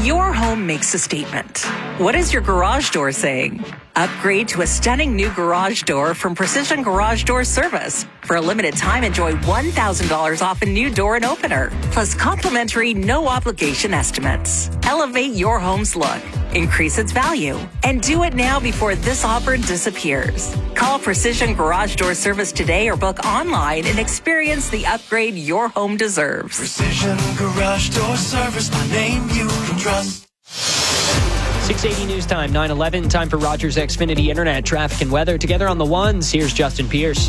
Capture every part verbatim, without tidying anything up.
Your home makes a statement. What is your garage door saying? Upgrade to a stunning new garage door from Precision Garage Door Service. For a limited time, enjoy one thousand dollars off a new door and opener, plus complimentary no-obligation estimates. Elevate your home's look, increase its value, and do it now before this offer disappears. Call Precision Garage Door Service today or book online and experience the upgrade your home deserves. Precision Garage Door Service, my name you can trust. six eighty News Time, nine eleven. Time for Rogers Xfinity Internet traffic and weather. Together on the ones, here's Justin Pierce.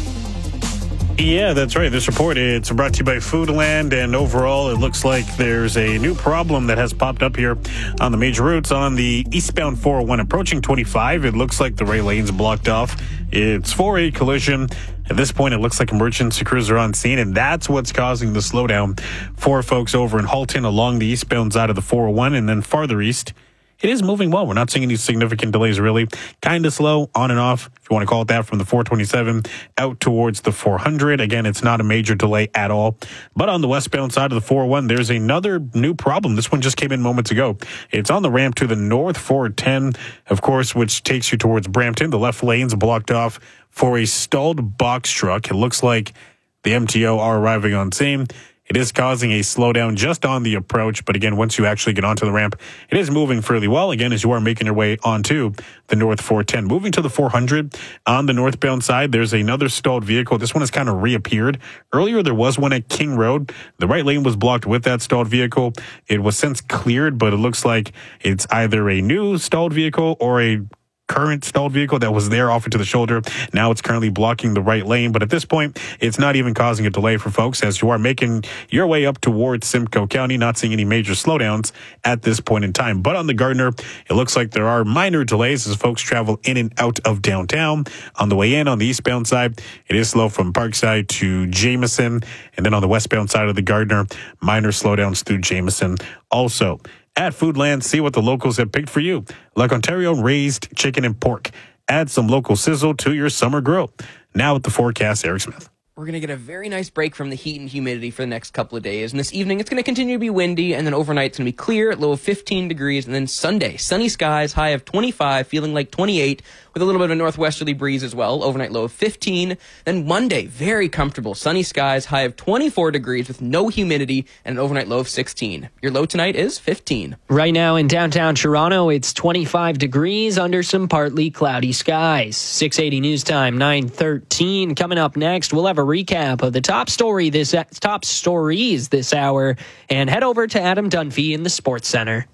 Yeah, that's right. This report, it's brought to you by Foodland, and overall, it looks like there's a new problem that has popped up here on the major routes. On the eastbound four oh one approaching twenty-five, it looks like the right lane's blocked off. It's for a collision. At this point, it looks like emergency crews are on scene, and that's what's causing the slowdown for folks over in Halton along the eastbound side of the four oh one, and then farther east. It is moving well. We're not seeing any significant delays, really. Kind of slow, on and off, if you want to call it that, from the four twenty-seven out towards the four hundred. Again, it's not a major delay at all. But on the westbound side of the four oh one, there's another new problem. This one just came in moments ago. It's on the ramp to the north four ten, of course, which takes you towards Brampton. The left lane's blocked off for a stalled box truck. It looks like the M T O are arriving on scene. It is causing a slowdown just on the approach, but again, once you actually get onto the ramp, it is moving fairly well, again, as you are making your way onto the north four ten. Moving to the four hundred, on the northbound side, there's another stalled vehicle. This one has kind of reappeared. Earlier, there was one at King Road. The right lane was blocked with that stalled vehicle. It was since cleared, but it looks like it's either a new stalled vehicle or a current stalled vehicle that was there off into the shoulder. Now it's currently blocking the right lane, but at this point, it's not even causing a delay for folks as you are making your way up towards Simcoe County, not seeing any major slowdowns at this point in time. But on the Gardner, it looks like there are minor delays as folks travel in and out of downtown. On the way in, on the eastbound side, it is slow from Parkside to Jameson, and then on the westbound side of the Gardner, minor slowdowns through Jameson also. At Foodland, see what the locals have picked for you. Like Ontario raised chicken and pork. Add some local sizzle to your summer grill. Now with the forecast, Eric Smith. We're going to get a very nice break from the heat and humidity for the next couple of days. And this evening, it's going to continue to be windy. And then overnight, it's going to be clear, low of fifteen degrees. And then Sunday, sunny skies, high of twenty-five, feeling like twenty-eight, with a little bit of a northwesterly breeze as well. Overnight, low of fifteen. Then Monday, very comfortable, sunny skies, high of twenty-four degrees with no humidity, and an overnight low of sixteen. Your low tonight is fifteen. Right now in downtown Toronto, it's twenty-five degrees under some partly cloudy skies. six eighty News Time, nine thirteen. Coming up next, we'll have a recap of the top story this top stories this hour, and head over to Adam Dunphy in the Sports Center.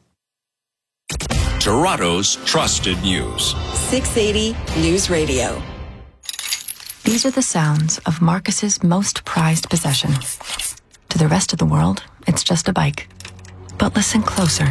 Toronto's trusted news. six eighty News Radio. These are the sounds of Marcus's most prized possession. To the rest of the world, it's just a bike. But listen closer.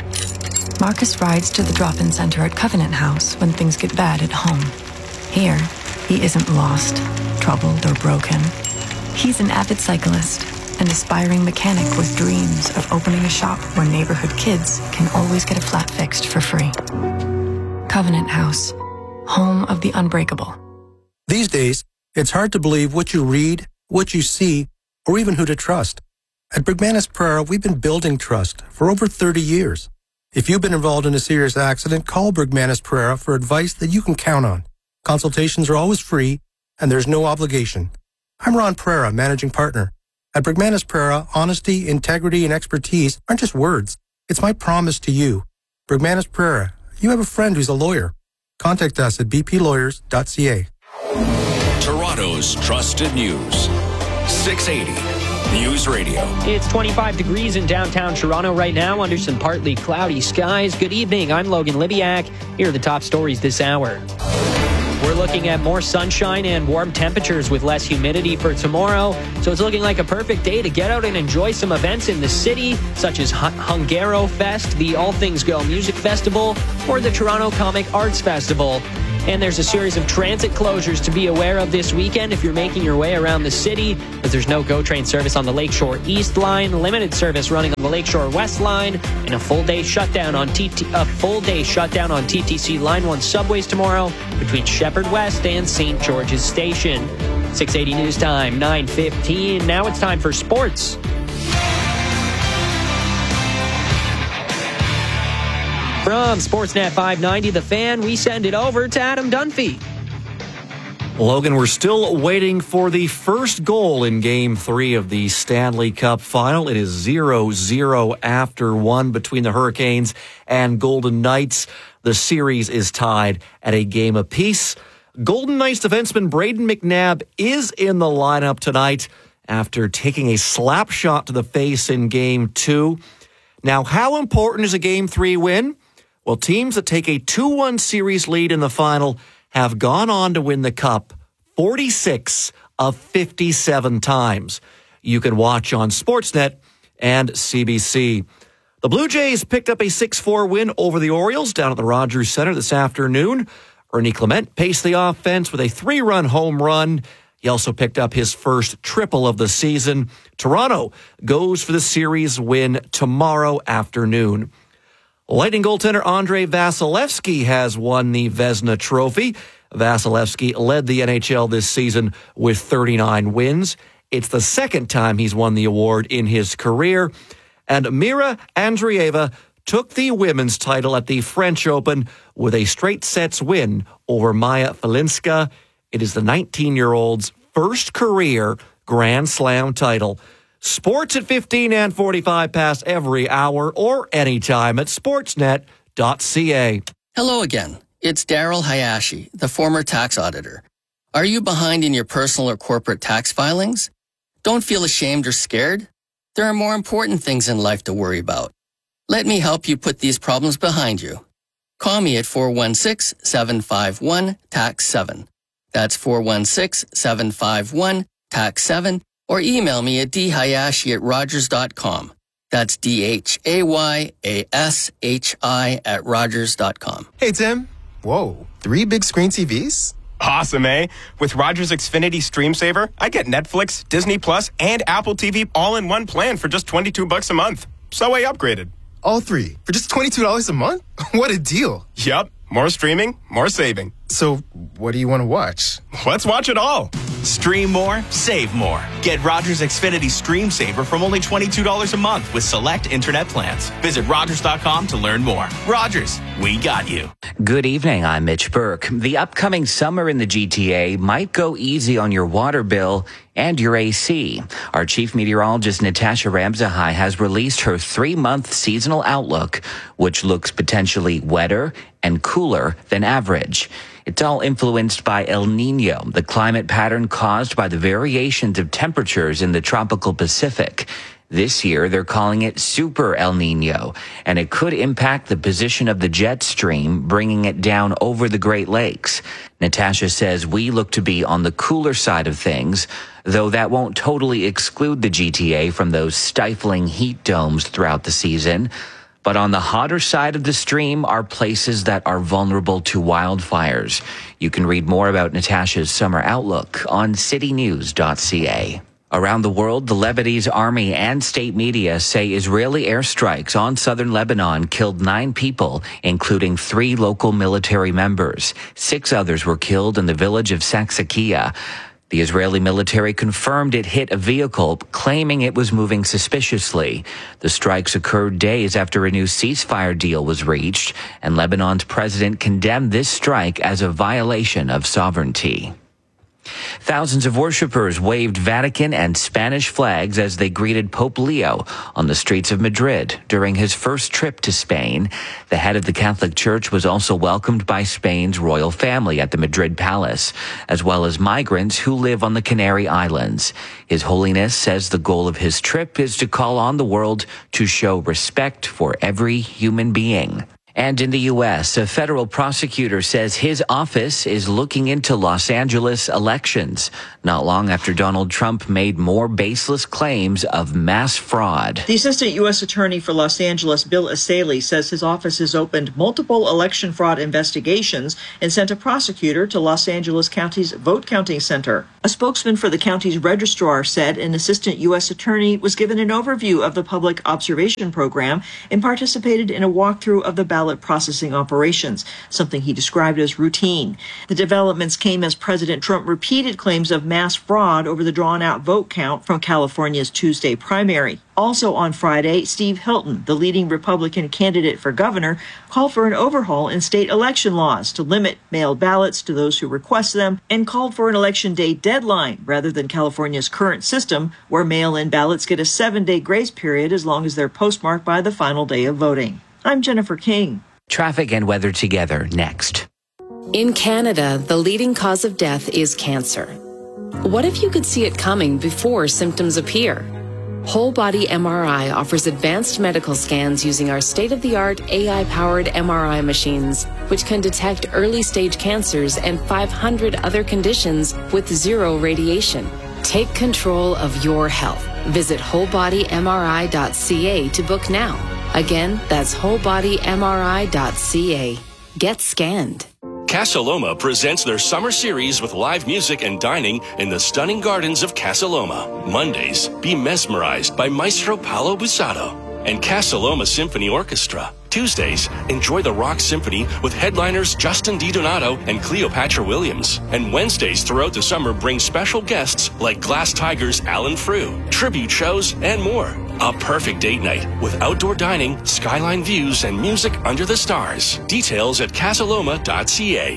Marcus rides to the drop-in center at Covenant House when things get bad at home. Here, he isn't lost, troubled, or broken. He's an avid cyclist, an aspiring mechanic with dreams of opening a shop where neighborhood kids can always get a flat fixed for free. Covenant House, home of the unbreakable. These days, it's hard to believe what you read, what you see, or even who to trust. At Brigmanis Prera, we've been building trust for over thirty years. If you've been involved in a serious accident, call Brigmanis Prera for advice that you can count on. Consultations are always free, and there's no obligation. I'm Ron Prera, managing partner. At Brigmanis Prera, honesty, integrity, and expertise aren't just words. It's my promise to you. Brigmanis Prera, you have a friend who's a lawyer. Contact us at b p lawyers dot c a. Toronto's trusted news. six eighty News Radio. It's twenty-five degrees in downtown Toronto right now under some partly cloudy skies. Good evening. I'm Logan Libiak. Here are the top stories this hour. We're looking at more sunshine and warm temperatures with less humidity for tomorrow. So it's looking like a perfect day to get out and enjoy some events in the city, such as Hungaro Fest, the All Things Go Music Festival, or the Toronto Comic Arts Festival. And there's a series of transit closures to be aware of this weekend if you're making your way around the city, as there's no GO train service on the Lakeshore East Line, limited service running on the Lakeshore West Line, and a full day shutdown on T T a full day shutdown on T T C Line one subways tomorrow between Shepherd West and Saint George's Station. six eighty News Time, nine fifteen. Now it's time for sports. From Sportsnet five ninety, The Fan, we send it over to Adam Dunphy. Logan, we're still waiting for the first goal in Game three of the Stanley Cup Final. It is zero zero after one between the Hurricanes and Golden Knights. The series is tied at a game apiece. Golden Knights defenseman Braden McNabb is in the lineup tonight after taking a slap shot to the face in Game two. Now, how important is a Game three win? Well, teams that take a two one series lead in the final have gone on to win the Cup forty-six of fifty-seven times. You can watch on Sportsnet and C B C. The Blue Jays picked up a six four win over the Orioles down at the Rogers Center this afternoon. Ernie Clement paced the offense with a three-run home run. He also picked up his first triple of the season. Toronto goes for the series win tomorrow afternoon. Lightning goaltender Andrei Vasilevsky has won the Vezina Trophy. Vasilevsky led the N H L this season with thirty-nine wins. It's the second time he's won the award in his career. And Mira Andreeva took the women's title at the French Open with a straight sets win over Maya Felinska. It is the nineteen-year-old's first career Grand Slam title. Sports at fifteen and forty-five past every hour or anytime at sportsnet dot c a. Hello again. It's Daryl Hayashi, the former tax auditor. Are you behind in your personal or corporate tax filings? Don't feel ashamed or scared. There are more important things in life to worry about. Let me help you put these problems behind you. Call me at four one six, seven five one, T A X seven. That's four one six, seven five one, T A X seven. Or email me at d hayashi at rogers dot com. That's D H A Y A S H I at rogers dot com. Hey, Tim. Whoa, three big screen T Vs? Awesome, eh? With Rogers Xfinity Stream Saver, I get Netflix, Disney Plus, and Apple T V all in one plan for just twenty-two bucks a month. So I upgraded. All three for just twenty-two dollars a month? What a deal. Yup. More streaming, more saving. So, what do you want to watch? Let's watch it all. Stream more, save more. Get Rogers Xfinity Stream Saver from only twenty-two dollars a month with select internet plans. Visit rogers dot com to learn more. Rogers, we got you. Good evening, I'm Mitch Burke. The upcoming summer in the G T A might go easy on your water bill and your A C. Our chief meteorologist Natasha Ramzahai has released her three-month seasonal outlook, which looks potentially wetter and cooler than average. It's all influenced by El Nino, the climate pattern caused by the variations of temperatures in the tropical Pacific. This year, they're calling it Super El Nino, and it could impact the position of the jet stream, bringing it down over the Great Lakes. Natasha says we look to be on the cooler side of things, though that won't totally exclude the G T A from those stifling heat domes throughout the season. But on the hotter side of the stream are places that are vulnerable to wildfires. You can read more about Natasha's summer outlook on city news dot c a. Around the world, the Lebanese army and state media say Israeli airstrikes on southern Lebanon killed nine people, including three local military members. Six others were killed in the village of Saksakia. The Israeli military confirmed it hit a vehicle, claiming it was moving suspiciously. The strikes occurred days after a new ceasefire deal was reached, and Lebanon's president condemned this strike as a violation of sovereignty. Thousands of worshippers waved Vatican and Spanish flags as they greeted Pope Leo on the streets of Madrid during his first trip to Spain. The head of the Catholic Church was also welcomed by Spain's royal family at the Madrid Palace, as well as migrants who live on the Canary Islands. His Holiness says the goal of his trip is to call on the world to show respect for every human being. And in the U S, a federal prosecutor says his office is looking into Los Angeles elections, not long after Donald Trump made more baseless claims of mass fraud. The assistant U S attorney for Los Angeles, Bill Asaley, says his office has opened multiple election fraud investigations and sent a prosecutor to Los Angeles County's vote counting center. A spokesman for the county's registrar said an assistant U S attorney was given an overview of the public observation program and participated in a walkthrough of the ballot ballot processing operations, something he described as routine. The developments came as President Trump repeated claims of mass fraud over the drawn-out vote count from California's Tuesday primary. Also on Friday, Steve Hilton, the leading Republican candidate for governor, called for an overhaul in state election laws to limit mailed ballots to those who request them and called for an election day deadline rather than California's current system where mail-in ballots get a seven-day grace period as long as they're postmarked by the final day of voting. I'm Jennifer King. Traffic and weather together next. In Canada, the leading cause of death is cancer. What if you could see it coming before symptoms appear? Whole Body M R I offers advanced medical scans using our state-of-the-art A I-powered M R I machines, which can detect early-stage cancers and five hundred other conditions with zero radiation. Take control of your health. Visit whole body M R I dot C A to book now. Again, that's whole body M R I dot C A. Get scanned. Casa Loma presents their summer series with live music and dining in the stunning gardens of Casa Loma. Mondays, be mesmerized by Maestro Paolo Busato and Casa Loma Symphony Orchestra. Tuesdays, enjoy the Rock Symphony with headliners Justin DiDonato and Cleopatra Williams. And Wednesdays throughout the summer bring special guests like Glass Tigers' Alan Frew, tribute shows, and more. A perfect date night with outdoor dining, skyline views, and music under the stars. Details at casa loma dot C A.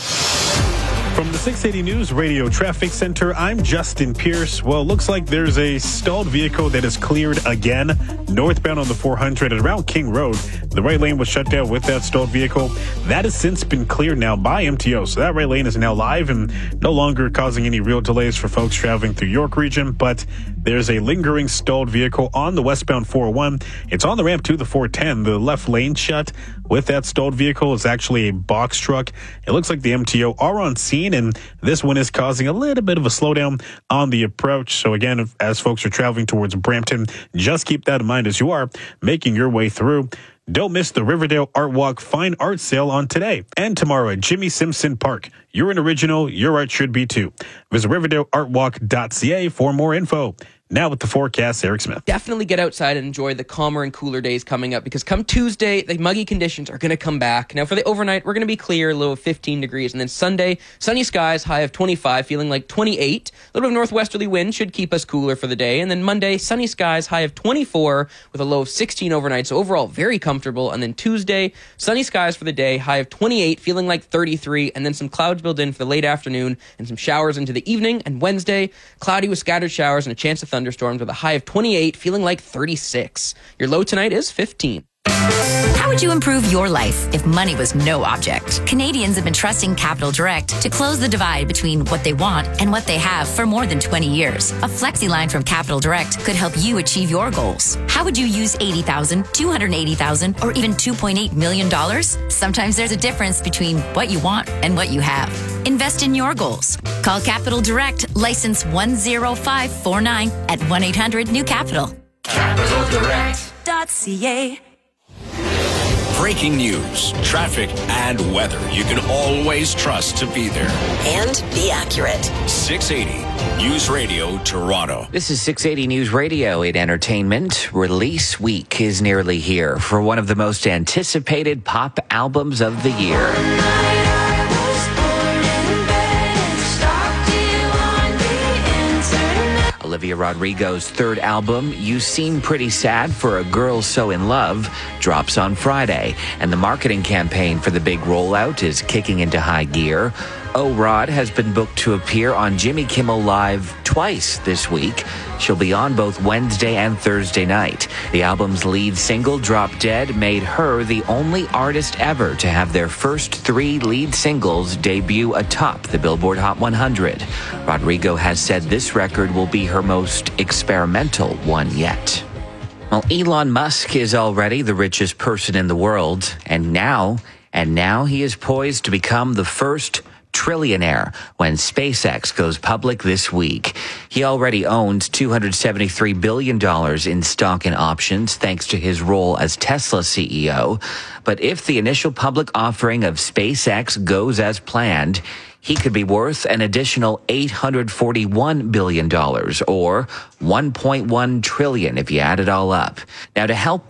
From the six eighty News Radio Traffic Center, I'm Justin Pierce. Well, it looks like there's a stalled vehicle that is cleared again, northbound on the four hundred at around King Road. The right lane was shut down with that stalled vehicle. That has since been cleared now by M T O, so that right lane is now live and no longer causing any real delays for folks traveling through York region, but there's a lingering stalled vehicle on the westbound four oh one. It's on the ramp to the four ten. The left lane shut with that stalled vehicle is actually a box truck. It looks like the M T O are on scene, and this one is causing a little bit of a slowdown on the approach. So again, if, as folks are traveling towards Brampton, just keep that in mind as you are making your way through. Don't miss the Riverdale Art Walk Fine Art Sale on today and tomorrow at Jimmy Simpson Park. You're an original, your art should be too. Visit riverdale art walk dot C A for more info. Now with the forecast, Eric Smith. Definitely get outside and enjoy the calmer and cooler days coming up because come Tuesday, the muggy conditions are going to come back. Now for the overnight, we're going to be clear, low of fifteen degrees. And then Sunday, sunny skies, high of twenty-five, feeling like twenty-eight. A little bit of northwesterly wind should keep us cooler for the day. And then Monday, sunny skies, high of twenty-four with a low of sixteen overnight. So overall, very comfortable. And then Tuesday, sunny skies for the day, high of twenty-eight, feeling like thirty-three. And then some clouds build in for the late afternoon and some showers into the evening. And Wednesday, cloudy with scattered showers and a chance of thunderstorms with a high of twenty-eight, feeling like thirty-six. Your low tonight is fifteen. How would you improve your life if money was no object? Canadians have been trusting Capital Direct to close the divide between what they want and what they have for more than twenty years. A flexi line from Capital Direct could help you achieve your goals. How would you use eighty thousand dollars, two hundred eighty thousand dollars, or even two point eight million dollars? Sometimes there's a difference between what you want and what you have. Invest in your goals. Call Capital Direct, license one zero five four nine at one eight hundred new capital. capital direct dot C A. Breaking news, traffic, and weather you can always trust to be there. And be accurate. six eighty News Radio Toronto. This is six eighty News Radio in entertainment. Release week is nearly here for one of the most anticipated pop albums of the year. Olivia Rodrigo's third album, You Seem Pretty Sad for a Girl So in Love, drops on Friday, and the marketing campaign for the big rollout is kicking into high gear. O-Rod has been booked to appear on Jimmy Kimmel Live twice this week. She'll be on both Wednesday and Thursday night. The album's lead single, Drop Dead, made her the only artist ever to have their first three lead singles debut atop the Billboard Hot one hundred. Rodrigo has said this record will be her most experimental one yet. Well, Elon Musk is already the richest person in the world, and now, and now he is poised to become the first trillionaire when SpaceX goes public this week. He already owns two hundred seventy-three billion dollars in stock and options thanks to his role as Tesla C E O. But if the initial public offering of SpaceX goes as planned, he could be worth an additional eight hundred forty-one billion dollars or one point one trillion dollars if you add it all up. Now, to help